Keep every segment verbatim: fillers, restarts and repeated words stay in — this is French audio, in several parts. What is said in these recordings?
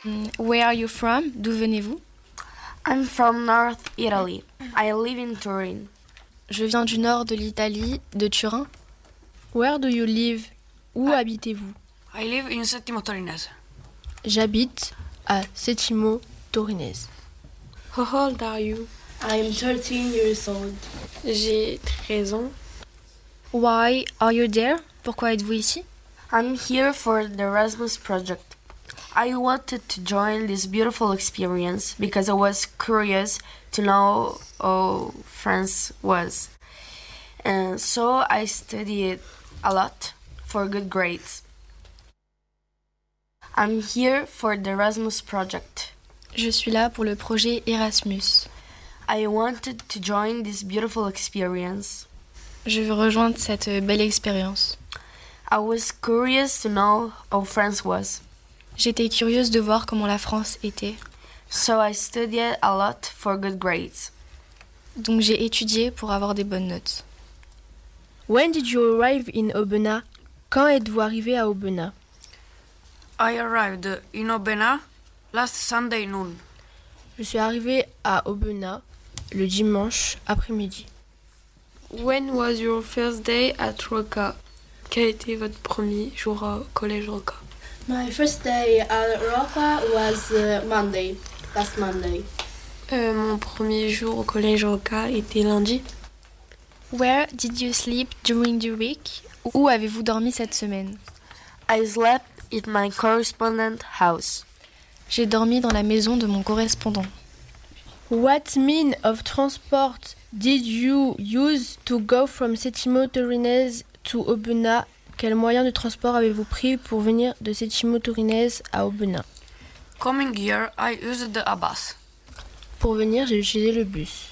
Mm, Where are you from? D'où venez-vous? I'm from North Italy. I live in Turin. Je viens du nord de l'Italie, de Turin. Where do you live? Où I- habitez-vous? I live in Settimo Torinese. J'habite à Settimo Torinese. How old are you? I am thirteen years old. J'ai treize ans. Why are you there? Pourquoi êtes-vous ici? I'm here for the Erasmus project. I wanted to join this beautiful experience because I was curious to know how France was. And so I studied a lot for good grades. I'm here for the Erasmus project. Je suis là pour le projet Erasmus. I wanted to join this beautiful experience. Je veux rejoindre cette belle expérience. I was curious to know how France was. J'étais curieuse de voir comment la France était. So I studied a lot for good grades. Donc j'ai étudié pour avoir des bonnes notes. When did you arrive in Aubenas? Quand êtes-vous arrivé à Aubenas? I arrived in Aubenas last Sunday noon. Je suis arrivée à Aubenas le dimanche après-midi. When was your first day at Roca? Quel était votre premier jour au collège Roca? My first day at Roca was uh, Monday, last Monday. Euh, mon premier jour au collège Roca était lundi. Where did you sleep during the week? Où avez-vous dormi cette semaine? I slept in my correspondent house. J'ai dormi dans la maison de mon correspondant. What mean of transport did you use to go from Settimo Torinese to Aubenas? Quel moyen de transport avez-vous pris pour venir de Settimo Torinese à Aubenas? Coming here, I used a bus. Pour venir, j'ai utilisé le bus.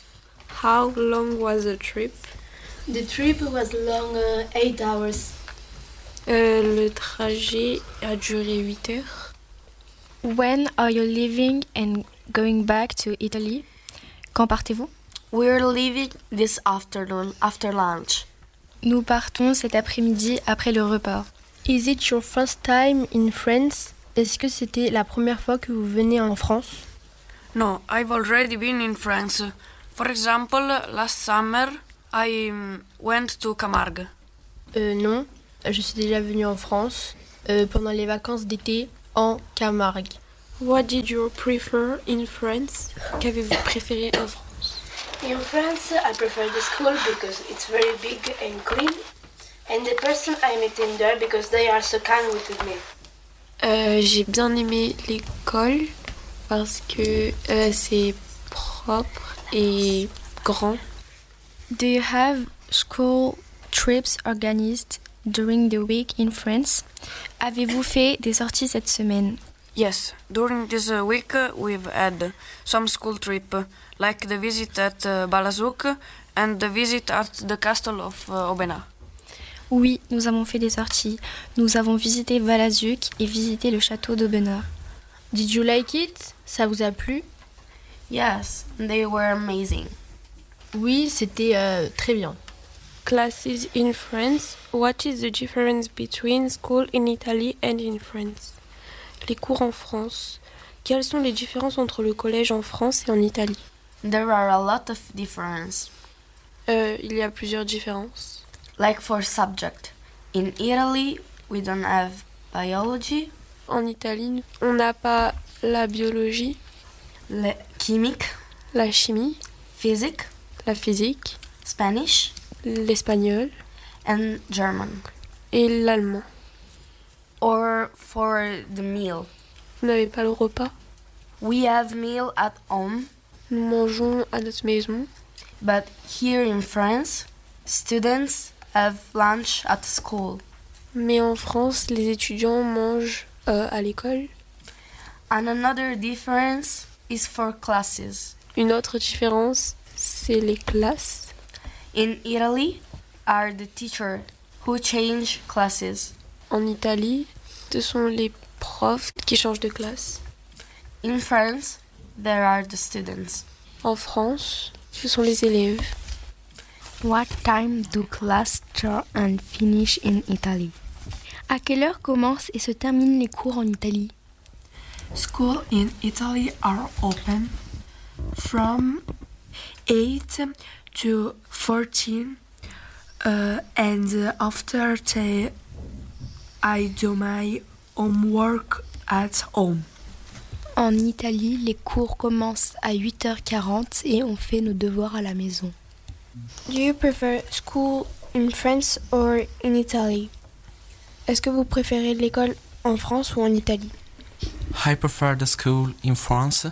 How long was the trip? The trip was long, uh, eight hours. Euh, le trajet a duré huit heures. When are you leaving and going back to Italy? Quand partez-vous? We're leaving this afternoon after lunch. Nous partons cet après-midi après le repas. Is it your first time in France? Est-ce que c'était la première fois que vous venez en France? No, I've already been in France. For example, last summer I um, went to Camargue. Euh, non, je suis déjà venue en France euh, pendant les vacances d'été en Camargue. What did you prefer in France? Qu'avez-vous préféré en France? In France, I prefer the school because it's very big and clean, and the person I met in there because they are so kind with me. Euh, j'ai bien aimé l'école parce que euh, c'est propre et grand. Do you have school trips organized during the week in France? Avez-vous fait des sorties cette semaine? Yes, during this uh, week uh, we've had some school trip, uh, like the visit at uh, Balazouk and the visit at the castle of uh, Aubenas. Oui, nous avons fait des sorties. Nous avons visité Valazuc et visité le château d'Aubenas. Did you like it? Ça vous a plu? Yes, they were amazing. Oui, c'était euh, très bien. Classes in France. What is the difference between school in Italy and in France? Les cours en France. Quelles sont les différences entre le collège en France et en Italie? There are a lot of differences. Euh, il y a plusieurs différences. Like for subject. In Italy, we don't have biology, En Italie, on n'a pas la biologie, le- chimique, la chimie, physique, la physique, Spanish, l'espagnol and German. et l'allemand. Or for the meal. Vous n'avez pas le repas? We have meal at home, Nous mangeons à notre maison. but here in France, students have lunch at school. Mais en France, les étudiants mangent euh, à l'école. And another difference is for classes. Une autre différence, c'est les classes. In Italy, are the teachers who change classes. En Italie, ce sont les profs qui changent de classe. In France, there are the students. En France, ce sont les élèves. What time do class start and finish in Italy? À quelle heure commencent et se terminent les cours en Italie? Schools in Italy are open from eight to fourteen, uh, and after that I do my homework at home. En Italie, les cours commencent à huit heures quarante et on fait nos devoirs à la maison. Do you prefer school in France or in Italy? Est-ce que vous préférez l'école en France ou en Italie? I prefer the school in France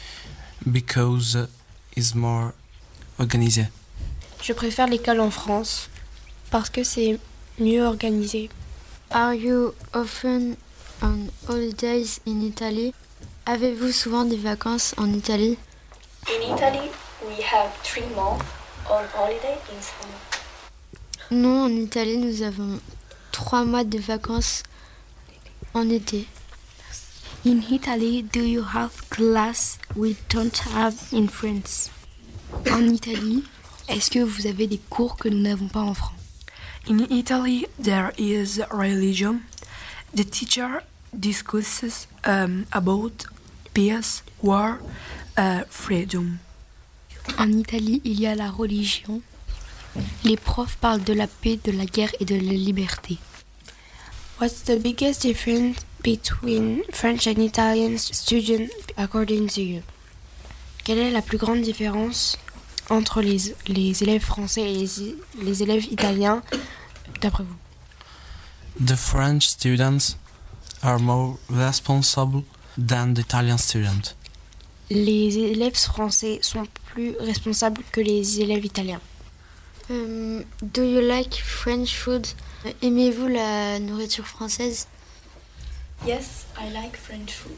because it's more organisé. Je préfère l'école en France parce que c'est mieux organisé. Are you often on holidays in Italy? Avez-vous souvent des vacances en Italie? In Italy, we have three months on holiday in summer. Non, en Italie, nous avons trois mois de vacances en été. In Italy, do you have class we don't have in France? En Italie, est-ce que vous avez des cours que nous n'avons pas en France? In Italy, there is religion. The teacher discusses um, about peace, war, uh, freedom. En Italie, il y a la religion. Les profs parlent de la paix, de la guerre et de la liberté. What's the biggest difference between French and Italian students according to you? Quelle est la plus grande différence entre les, les élèves français et les, les élèves italiens d'après vous? The French students are more responsible than the Italian students. Les élèves français sont plus responsables que les élèves italiens. Um, do you like French food? Aimez-vous la nourriture française? Yes, I like French food.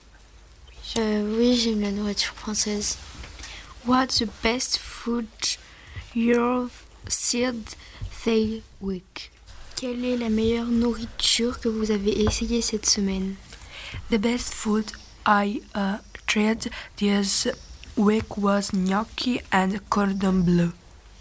Euh, oui, j'aime la nourriture française. What's the best food you've seen this week? Quelle est la meilleure nourriture que vous avez essayée cette semaine? The best food I uh, tried this week was gnocchi and cordon bleu.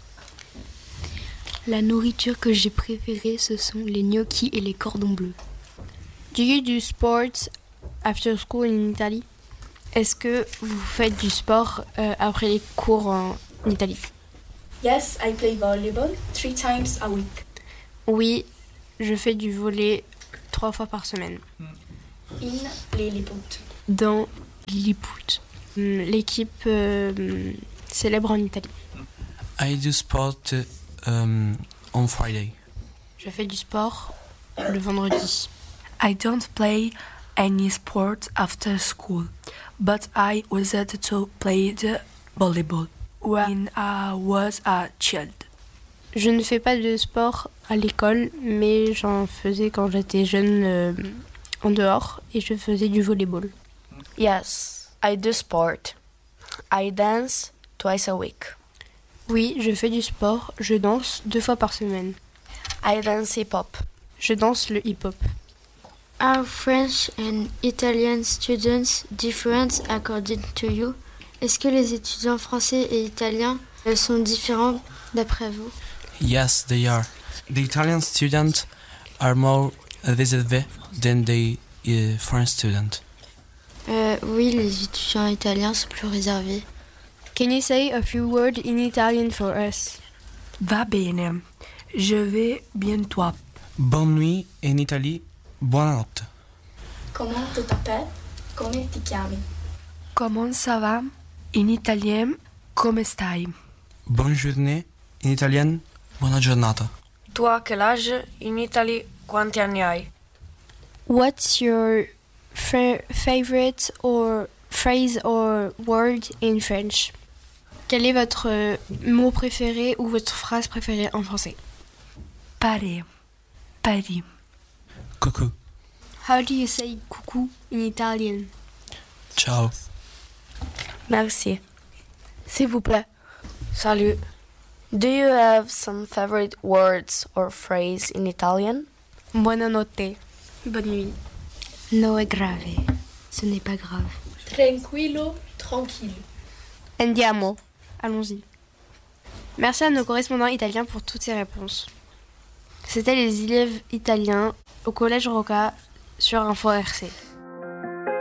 La nourriture que j'ai préférée, ce sont les gnocchis et les cordons bleus. Do you do sports after school in Italy? Est-ce que vous faites du sport euh, après les cours en Italie? Yes, I play volleyball three times a week. Oui, je fais du volley trois fois par semaine. In Lilliput. Dans Lilliput, l'équipe euh, célèbre en Italie. I do sport um, on Friday. Je fais du sport le vendredi. I don't play any sport after school, but I wanted to play the volleyball when I was a child. Je ne fais pas de sport à l'école, mais j'en faisais quand j'étais jeune euh, en dehors et je faisais du volleyball. Yes, I do sport. I dance twice a week. Oui, je fais du sport, je danse deux fois par semaine. I dance hip-hop. Je danse le hip-hop. Are French and Italian students different according to you? Est-ce que les étudiants français et italiens sont différents d'après vous? Yes, they are. The Italian students are more reserved than the uh, French students. Euh, oui, les étudiants italiens sont plus réservés. Can you say a few words in Italian for us? Va bene. Je vais bientôt. Bonne nuit in Italie. Buonanotte. Comment tu t'appelles? Come ti chiami? Comment ça va? In italien, come stai? Bonne journée in italien. Buona giornata. Toi, quel âge? In Italy, quanti anni hai? What's your fa- favorite or phrase or word in French? Quel est votre euh, mot préféré ou votre phrase préférée en français? Pare. Pari. Coucou. How do you say coucou in Italian? Ciao. Merci. S'il vous plaît. Salut. Do you have some favorite words or phrase in Italian? Buonanotte. Bonne nuit. No è grave. Ce n'est pas grave. Tranquillo, tranquille. Andiamo. Allons-y. Merci à nos correspondants italiens pour toutes ces réponses. C'était les élèves italiens au collège Roca sur Info R C.